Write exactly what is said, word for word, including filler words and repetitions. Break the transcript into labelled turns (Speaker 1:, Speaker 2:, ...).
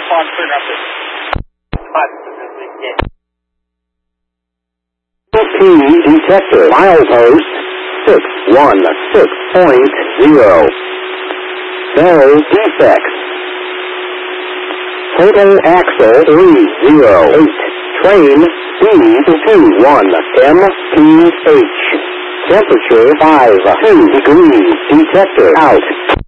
Speaker 1: Fox three nothing.
Speaker 2: T detector milepost six one six point zero. No defects. Total axle three zero eight. Train speed two one M P H. Temperature five two degrees. Detector out.